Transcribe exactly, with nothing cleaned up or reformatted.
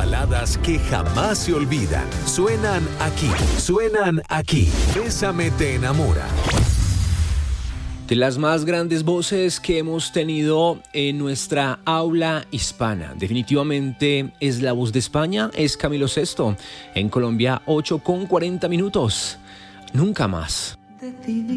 baladas que jamás se olvidan. Suenan aquí, suenan aquí. Bésame te enamora. De las más grandes voces que hemos tenido en nuestra aula hispana, definitivamente es la voz de España, es Camilo Sesto. En Colombia, ocho con cuarenta minutos. Nunca más.